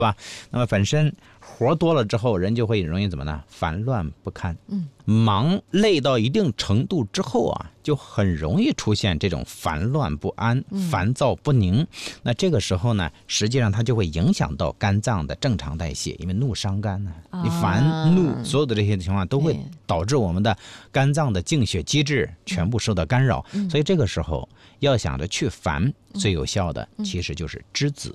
吧？那么本身活多了之后，人就会容易怎么呢？烦乱不堪。忙累到一定程度之后啊，就很容易出现这种烦乱不安、烦躁不宁。那这个时候呢，实际上它就会影响到肝脏的正常代谢，因为怒伤肝呢。你烦怒，所有的这些情况都会导致我们的肝脏的净血机制全部受到干扰。所以这个时候要想着去烦，最有效的其实就是栀子。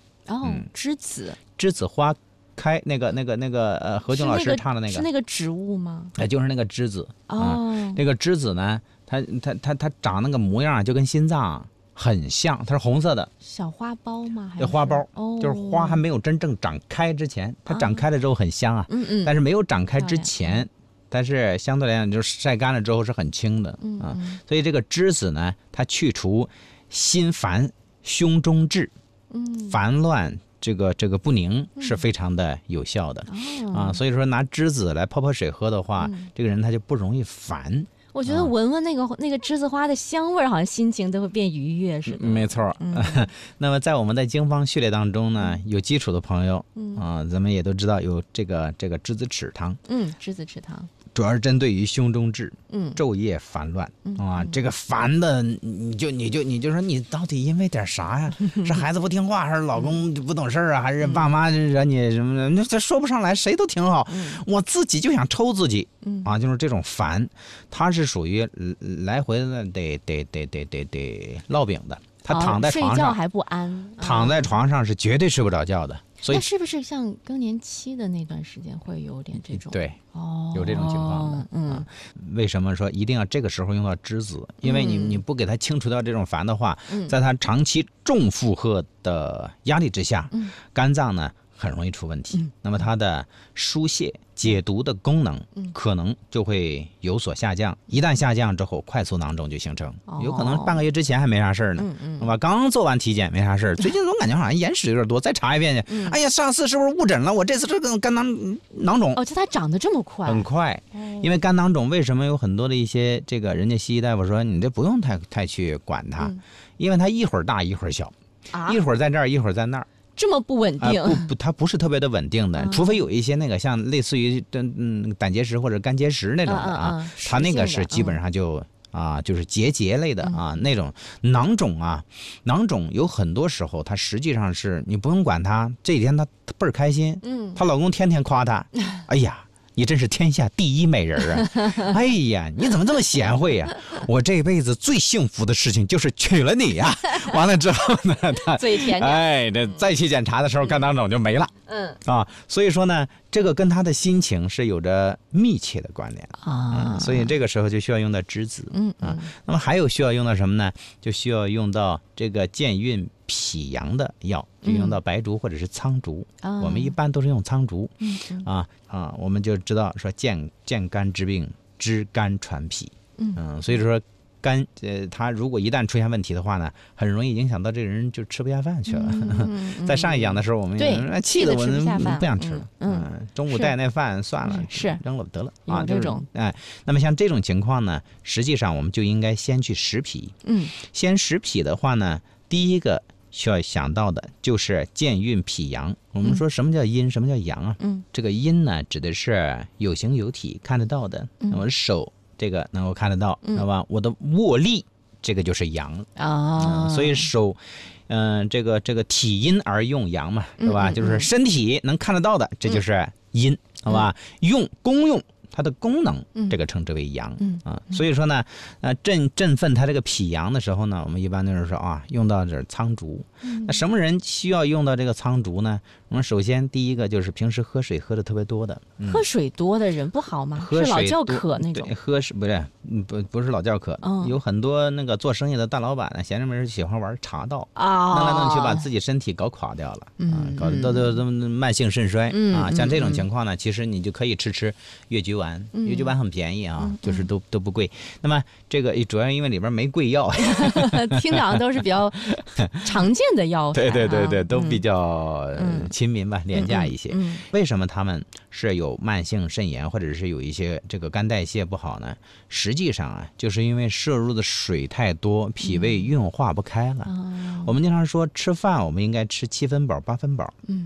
栀子花开那个何炅老师唱的那个是那个植物吗？ 就是那个栀子。这个栀子呢，它长那个模样就跟心脏很像，它是红色的小花苞吗？还是花苞？就是花还没有真正长开之前，它长开了之后很香啊。但是没有长开之前，但是相对来讲就是晒干了之后是很轻的啊。所以这个栀子呢，它去除心烦、胸中滞。烦乱这个不宁是非常的有效的所以说拿栀子来泡水喝的话，这个人他就不容易烦。 我觉得闻闻那个栀子花的香味，好像心情都会变愉悦似的。 没错。那么在我们的经方序列当中呢，有基础的朋友咱们也都知道有这个栀子豉汤。 栀子豉汤主要是针对于胸中滞、昼夜烦乱这个烦的，你就说你到底因为点啥呀？是孩子不听话，还是老公不懂事啊？还是爸妈惹你什么的？那这说不上来，谁都挺好，我自己就想抽自己就是这种烦，它是属于来回的得烙饼的。他躺在床上睡觉还不安， 躺在床上是绝对睡不着觉的。所以那是不是像更年期的那段时间会有点这种？ 对，有这种情况的。为什么说一定要这个时候用到栀子？因为你不给它清除掉这种烦的话，在它长期重负荷的压力之下，肝脏呢很容易出问题。那么它的疏泄解毒的功能可能就会有所下降。一旦下降之后，快速囊肿就形成，有可能半个月之前还没啥事呢，刚做完体检没啥事，最近总感觉好像眼屎有点多，再查一遍去，哎呀，上次是不是误诊了？我这次这个肝囊肿就它长得这么快， 很快。因为肝囊肿为什么有很多的一些这个人家西医大夫说你这不用太去管它，因为它一会儿大一会儿小，一会儿在这儿一会儿在那儿。 这么不稳定它不是特别的稳定的，除非有一些那个像类似于胆结石或者肝结石那种的它那个是基本上就是结类的那种囊肿囊肿有很多时候它实际上是你不用管它，这几天它倍儿开心，她老公天天夸她，哎呀。你真是天下第一美人啊！哎呀，你怎么这么贤惠呀？我这辈子最幸福的事情就是娶了你呀！完了之后呢，他最甜这再去检查的时候，肝囊肿就没了。所以说呢，这个跟他的心情是有着密切的关联所以这个时候就需要用到栀子那么还有需要用到什么呢？就需要用到这个健运脾阳的药，就用到白术或者是苍术。我们一般都是用苍术我们就知道说健肝治病，知肝传脾所以说肝它如果一旦出现问题的话呢，很容易影响到这个人就吃不下饭去了。在上一讲的时候我们气得我不想吃了中午带那饭算了，扔了得了这种那么像这种情况呢，实际上我们就应该先去食脾先食脾的话呢，第一个需要想到的就是健运脾阳。我们说什么叫阴，什么叫阳这个阴呢指的是有形有体看得到的，我的手这个能够看得到，知道吧？我的握力这个就是阳所以手这个体阴而用阳嘛，对吧？就是身体能看得到的，这就是阴，好吧？功用它的功能，这个称之为阳所以说呢，振奋它这个脾阳的时候呢，我们一般都是说用到这苍术。那什么人需要用到这个苍术呢？我们首先第一个就是平时喝水喝的特别多的， 喝水多的人不好吗？是老叫渴那种。 对，喝水不是老叫渴，有很多那个做生意的大老板呢，闲着没事喜欢玩茶道弄来弄去把自己身体搞垮掉了搞得都慢性肾衰像这种情况呢，其实你就可以吃越橘丸，越橘丸很便宜就是都不贵。那么这个主要因为里边没贵药， 听着都是比较常见的药材对，都比较亲民吧，廉价一些。为什么他们是有慢性肾炎或者是有一些这个肝代谢不好呢？实际上就是因为摄入的水太多，脾胃运化不开了。我们经常说吃饭我们应该吃7分饱8分饱，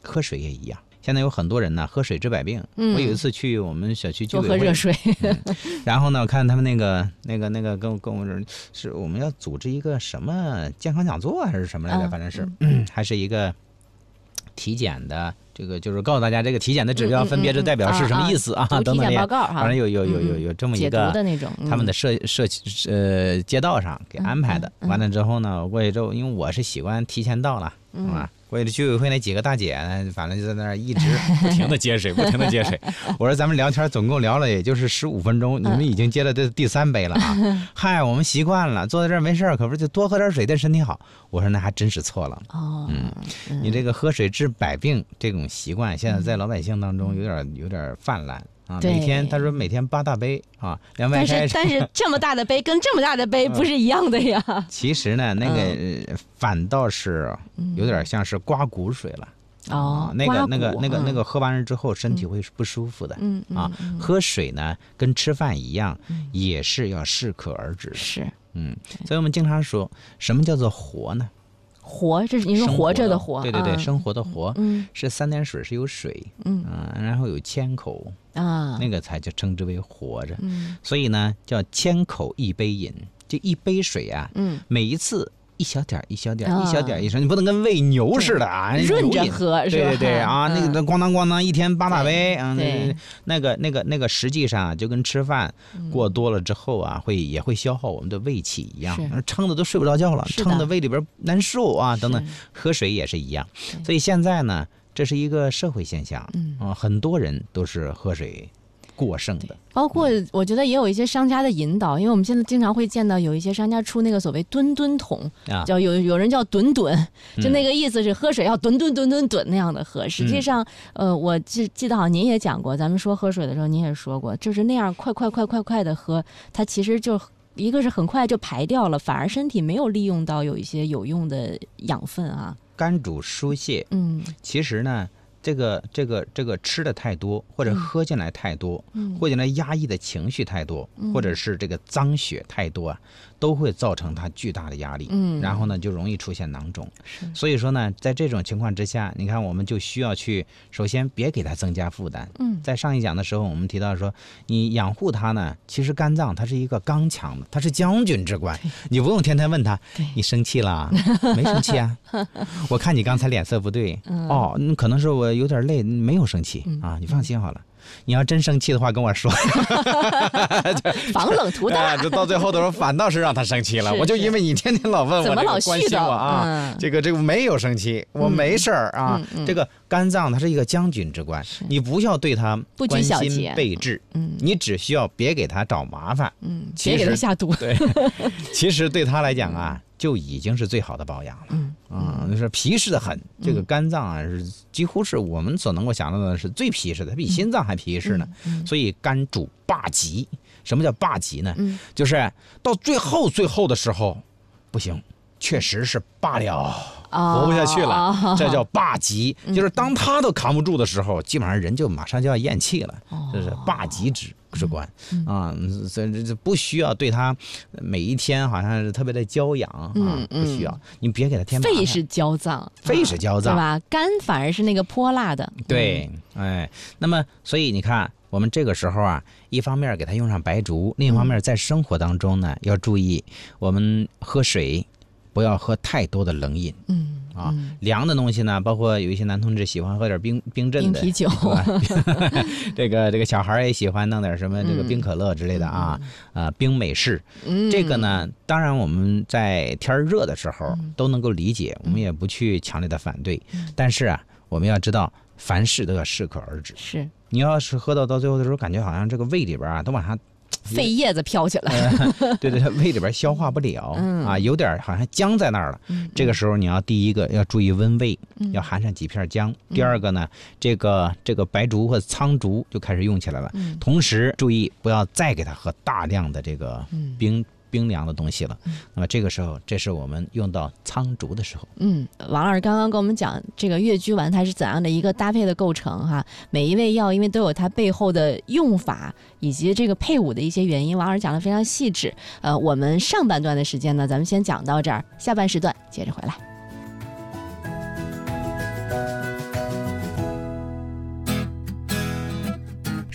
喝水也一样。现在有很多人呢，喝水治百病。我有一次去我们小区居委会， 多喝热水。 然后呢，我看他们那个跟我说，是我们要组织一个什么健康讲座还是什么来着？反正是，还是一个体检的。这个就是告诉大家，这个体检的指标分别是代表是什么意思啊？等等， 体检报告哈， 反正有这么一个解读的那种， 他们的街道上给安排的。完了之后呢，我过去之后，因为我是习惯提前到了，啊，过去居委会那几个大姐呢，反正就在那儿一直不停的接水，不停的接水。我说咱们聊天总共聊了也就是15分钟，你们已经接了这第3杯了啊！嗨，我们习惯了，坐在这儿没事儿，可不是就多喝点水对身体好。我说那还真是错了。你这个喝水治百病这种习惯，现在在老百姓当中有点泛滥啊。他说每天8大杯啊，凉白开。 但是这么大的杯跟这么大的杯不是一样的呀。 其实呢，那个反倒是有点像是刮骨水了。那个喝完了之后身体会不舒服的。喝水呢跟吃饭一样，也是要适可而止的。 是。 所以我们经常说，什么叫做活呢？ 活，这是您说活着的活。 对，生活的活。是3点水是有水。然后有千口啊，那个才就称之为活着。所以呢，叫千口一杯饮，这一杯水啊，每一次一小点一小点一声，你不能跟喂牛似的啊， 润着喝是吧？ 对啊，那个咣当咣当，一天8大杯啊，那个实际上就跟吃饭过多了之后啊，也会消耗我们的胃气一样，撑的都睡不着觉了，撑的胃里边难受啊，等等。喝水也是一样，所以现在呢，这是一个社会现象很多人都是喝水过剩的， 包括我觉得也有一些商家的引导，因为我们现在经常会见到有一些商家出那个所谓吨吨桶，叫有人叫吨吨，就那个意思是喝水要吨吨吨吨吨那样的喝。实际上，我记得好像您也讲过，咱们说喝水的时候您也说过，就是那样快的喝，它其实就一个是很快就排掉了，反而身体没有利用到有一些有用的养分啊， 肝主疏泄。其实呢。这个吃的太多，或者喝进来太多，或者呢压抑的情绪太多，或者是这个脏血太多啊，都会造成它巨大的压力。然后呢就容易出现囊肿。所以说呢，在这种情况之下，你看我们就需要去首先别给它增加负担。在上一讲的时候我们提到说，你养护它呢，其实肝脏它是一个刚强的，它是将军之官，你不用天天问他你生气了没生气啊？我看你刚才脸色不对。可能是我有点累，没有生气啊，你放心好了。你要真生气的话跟我说。 防冷图大。 就到最后的时候反倒是让他生气了。我就因为你天天老问我， 怎么老关心我啊，这个没有生气，我没事儿啊。这个肝脏它是一个将军之官，你不要对他关心备至，你只需要别给他找麻烦， 别给他下毒。 对，其实对他来讲啊，就已经是最好的保养了。就是皮实的很，这个肝脏啊是几乎是我们所能够想到的是最皮实的，它比心脏还皮实呢。所以肝主罢疾。什么叫罢疾呢？就是到最后的时候，不行，确实是罢了，活不下去了，这叫罢疾。就是当他都扛不住的时候，基本上人就马上就要咽气了，这是罢疾之官啊。所以这不需要对他每一天好像是特别的娇养啊，不需要，你别给他添麻烦。 肺是焦脏， 肺是焦脏， 对吧？肝反而是那个泼辣的。 对，那么所以你看，我们这个时候啊，一方面给他用上白术，另一方面在生活当中呢，要注意我们喝水不要喝太多的冷饮。凉的东西呢，包括有一些男同志喜欢喝点冰镇的冰啤酒， 这个小孩也喜欢弄点什么这个冰可乐之类的啊，冰美式。这个呢，当然我们在天热的时候都能够理解，我们也不去强烈的反对。但是啊，我们要知道，凡事都要适可而止。 是， 你要是喝到最后的时候，感觉好像这个胃里边啊都往上。 肺叶子飘起来， 对，胃里边消化不了啊，有点好像僵在那儿了。这个时候你要第一个要注意温胃，要含上几片姜。第二个呢，这个白术或苍术就开始用起来了。同时注意不要再给他喝大量的这个冰凉的东西了。那么这个时候，这是我们用到苍术的时候。 王老师刚刚跟我们讲这个越鞠丸它是怎样的一个搭配的构成哈，每一味药因为都有它背后的用法以及这个配伍的一些原因，王老师讲得非常细致。我们上半段的时间呢，咱们先讲到这儿，下半时段接着回来。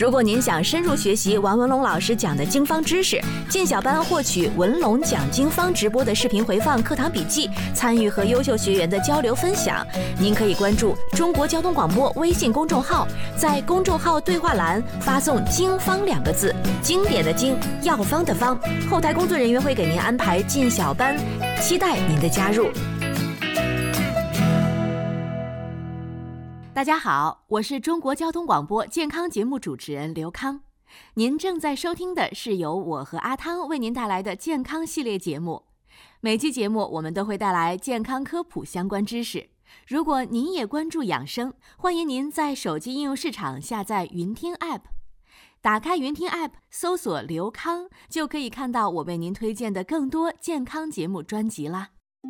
如果您想深入学习王文龙老师讲的经方知识，进小班获取文龙讲经方直播的视频回放、课堂笔记，参与和优秀学员的交流分享，您可以关注中国交通广播微信公众号，在公众号对话栏发送经方2个字，经典的经，药方的方，后台工作人员会给您安排进小班，期待您的加入。大家好，我是中国交通广播健康节目主持人刘康。您正在收听的是由我和阿汤为您带来的健康系列节目。每期节目我们都会带来健康科普相关知识。如果您也关注养生，欢迎您在手机应用市场下载云听 App， 打开云听 App 搜索刘康，就可以看到我为您推荐的更多健康节目专辑啦。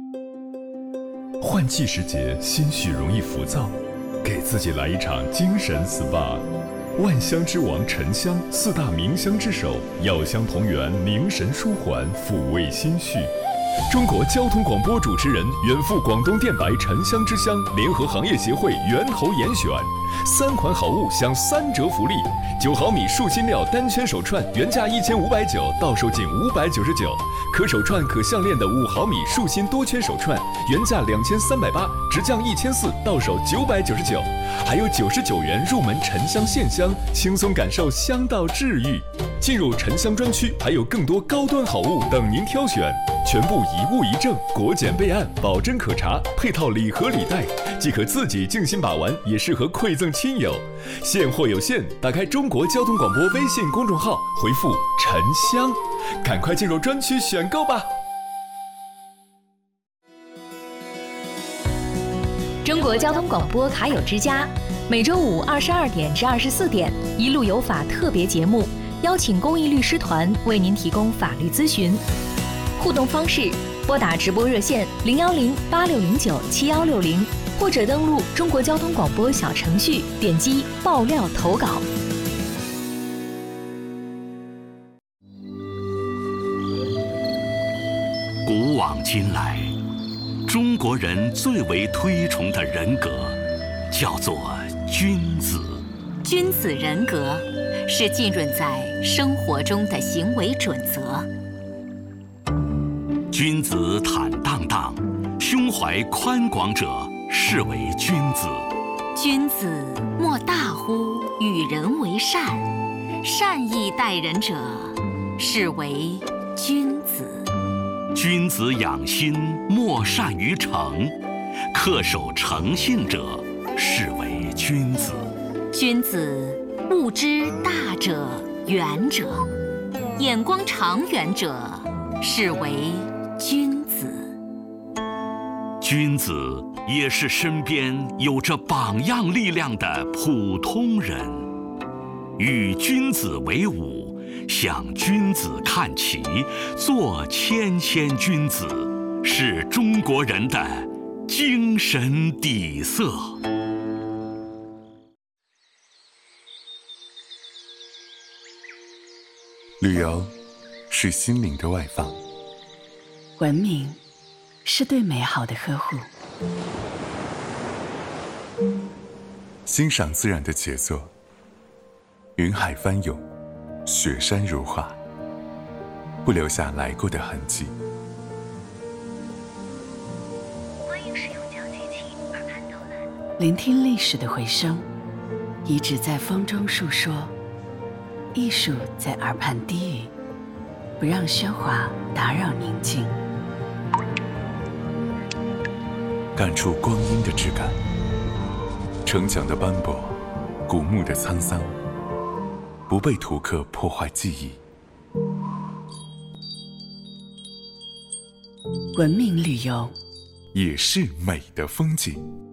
换季时节，心绪容易浮躁，给自己来一场精神 SPA。万香之王沉香，4大名香之首，药香同源，凝神舒缓，抚慰心绪。中国交通广播主持人远赴广东电白沉香之乡联合行业协会源头严选，3款好物享3折福利：9毫米树心料单圈手串原价1590，到手仅599；可手串可项链的5毫米树心多圈手串原价2380，直降1400，到手999。还有99元入门沉香线香，轻松感受香道治愈。进入沉香专区，还有更多高端好物等您挑选，全部一物一证，国检备案，保真可查，配套礼盒礼袋，既可自己静心把玩，也适合馈赠亲友。现货有限，打开中国交通广播微信公众号，回复沉香，赶快进入专区选购吧。 中国交通广播卡友之家，每周五22点至24点，一路有法特别节目，邀请公益律师团为您提供法律咨询。互动方式：拨打直播热线010-8609-7160，或者登录中国交通广播小程序，点击爆料投稿。 古往今来，中国人最为推崇的人格叫做君子。 君子人格是浸润在生活中的行为准则。 君子坦荡荡，胸怀宽广者是为君子。 君子莫大乎与人为善，善意待人者是为君子。 君子养心，莫善于诚，恪守诚信者是为君子。 君子物之大者远者，眼光长远者是为君子。 君子也是身边有着榜样力量的普通人。与君子为伍，向君子看齐，做谦谦君子，是中国人的精神底色。 旅游是心灵的外放， 文明是对美好的呵护， 欣赏自然的杰作，云海翻涌，雪山如画，不留下来过的痕迹。 欢迎使用讲解器耳畔导览，聆听历史的回声，遗址在风中述说，艺术在耳畔低语，不让喧哗打扰宁静。 感触光阴的质感，城墙的斑驳，古墓的沧桑，不被图刻破坏记忆。 文明旅游也是美的风景。